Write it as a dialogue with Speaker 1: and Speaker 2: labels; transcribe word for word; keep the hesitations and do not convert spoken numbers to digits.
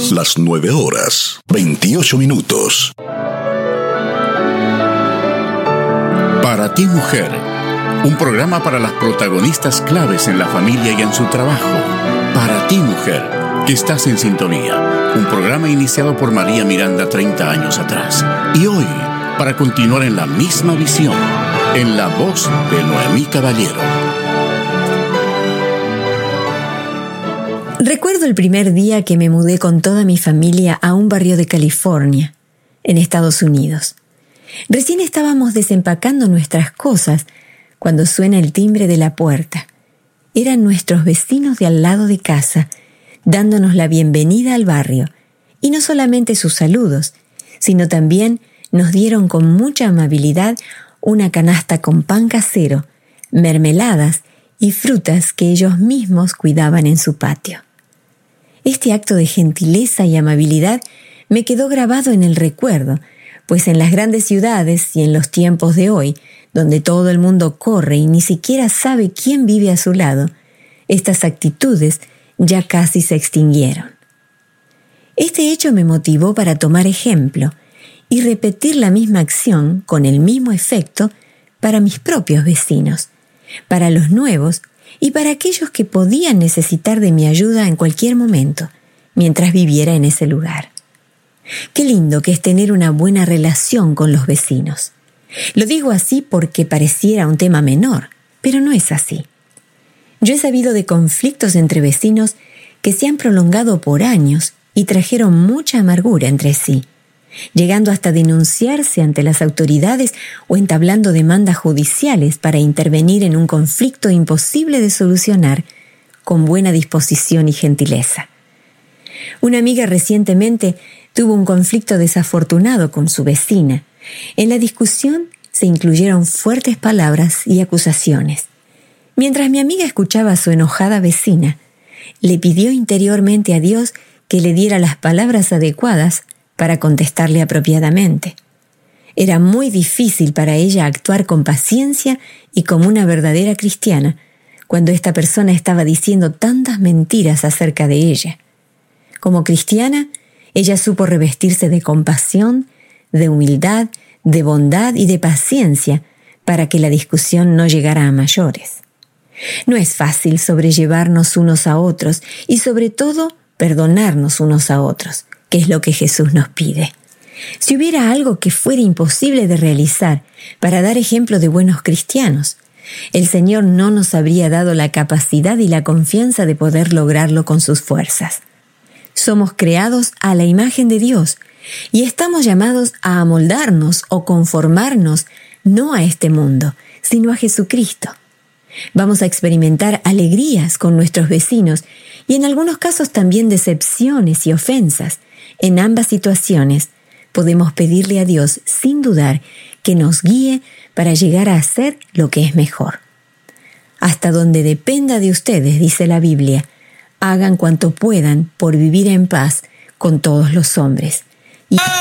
Speaker 1: Las nueve horas, veintiocho minutos.
Speaker 2: Para ti, mujer, un programa para las protagonistas claves en la familia y en su trabajo. Para ti, mujer, que estás en sintonía. Un programa iniciado por María Miranda treinta años atrás. Y hoy, para continuar en la misma visión, en la voz de Noemí Caballero.
Speaker 3: Recuerdo el primer día que me mudé con toda mi familia a un barrio de California, en Estados Unidos. Recién estábamos desempacando nuestras cosas cuando suena el timbre de la puerta. Eran nuestros vecinos de al lado de casa, dándonos la bienvenida al barrio. Y no solamente sus saludos, sino también nos dieron con mucha amabilidad una canasta con pan casero, mermeladas y frutas que ellos mismos cuidaban en su patio. Este acto de gentileza y amabilidad me quedó grabado en el recuerdo, pues en las grandes ciudades y en los tiempos de hoy, donde todo el mundo corre y ni siquiera sabe quién vive a su lado, estas actitudes ya casi se extinguieron. Este hecho me motivó para tomar ejemplo y repetir la misma acción con el mismo efecto para mis propios vecinos, para los nuevos y para aquellos que podían necesitar de mi ayuda en cualquier momento, mientras viviera en ese lugar. Qué lindo que es tener una buena relación con los vecinos. Lo digo así porque pareciera un tema menor, pero no es así. Yo he sabido de conflictos entre vecinos que se han prolongado por años y trajeron mucha amargura entre sí, llegando hasta denunciarse ante las autoridades o entablando demandas judiciales para intervenir en un conflicto imposible de solucionar con buena disposición y gentileza. Una amiga recientemente tuvo un conflicto desafortunado con su vecina. En la discusión se incluyeron fuertes palabras y acusaciones. Mientras mi amiga escuchaba a su enojada vecina, le pidió interiormente a Dios que le diera las palabras adecuadas para contestarle apropiadamente. Era muy difícil para ella actuar con paciencia y como una verdadera cristiana cuando esta persona estaba diciendo tantas mentiras acerca de ella. Como cristiana, ella supo revestirse de compasión, de humildad, de bondad y de paciencia para que la discusión no llegara a mayores. No es fácil sobrellevarnos unos a otros y sobre todo perdonarnos unos a otros, que es lo que Jesús nos pide. Si hubiera algo que fuera imposible de realizar para dar ejemplo de buenos cristianos, el Señor no nos habría dado la capacidad y la confianza de poder lograrlo con sus fuerzas. Somos creados a la imagen de Dios y estamos llamados a amoldarnos o conformarnos no a este mundo, sino a Jesucristo. Vamos a experimentar alegrías con nuestros vecinos y en algunos casos también decepciones y ofensas. En ambas situaciones podemos pedirle a Dios sin dudar que nos guíe para llegar a hacer lo que es mejor. Hasta donde dependa de ustedes, dice la Biblia, hagan cuanto puedan por vivir en paz con todos los hombres. Y